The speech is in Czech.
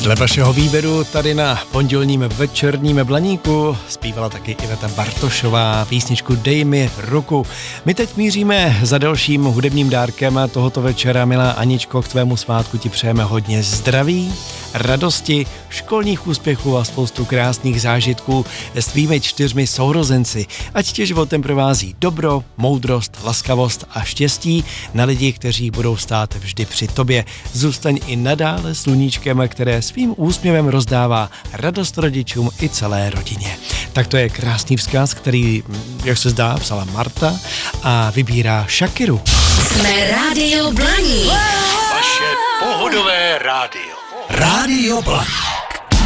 Dle vašeho výběru tady na pondělním večerním Blaníku zpívala taky Iveta Bartošová písničku Dej mi ruku. My teď míříme za dalším hudebním dárkem tohoto večera. Milá Aničko, k tvému svátku ti přejeme hodně zdraví, radosti, školních úspěchů a spoustu krásných zážitků s tvými 4 sourozenci. Ať tě životem provází dobro, moudrost, laskavost a štěstí na lidi, kteří budou stát vždy při tobě. Zůstaň i nadále sluníčkem, které svým úsměvem rozdává radost rodičům i celé rodině. Tak to je krásný vzkaz, který, jak se zdá, psala Marta a vybírá Shakiru. Jsme Rádio Blaník. Vaše pohodové rádio. Rádio Blaník.